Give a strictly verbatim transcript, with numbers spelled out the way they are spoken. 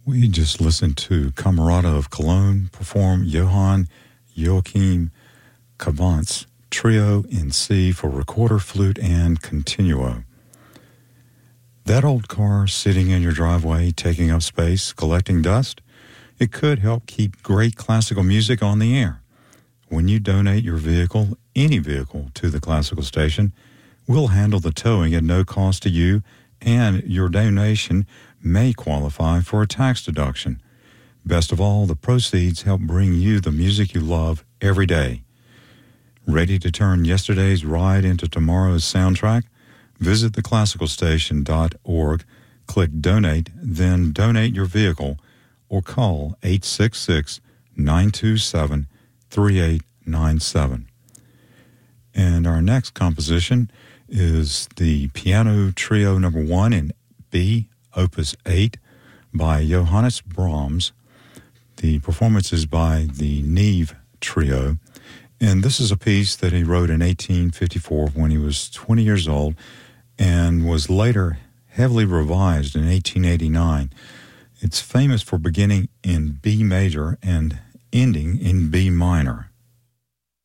We just listened to Camerata of Cologne perform Johann Joachim Cavant's Trio in C for recorder, flute, and continuo. That old car sitting in your driveway, taking up space, collecting dust, it could help keep great classical music on the air. When you donate your vehicle, any vehicle, to the classical station, we'll handle the towing at no cost to you, and your donation may qualify for a tax deduction. Best of all, the proceeds help bring you the music you love every day. Ready to turn yesterday's ride into tomorrow's soundtrack? Visit the classical station dot org, click Donate, then donate your vehicle, or call eight six six, nine two seven, three eight nine seven. And our next composition is the Piano Trio Number One in B, Opus eight, by Johannes Brahms. The performance is by the Neve Trio, and this is a piece that he wrote in eighteen fifty-four when he was twenty years old, and was later heavily revised in eighteen eighty-nine. It's famous for beginning in B major and ending in B minor.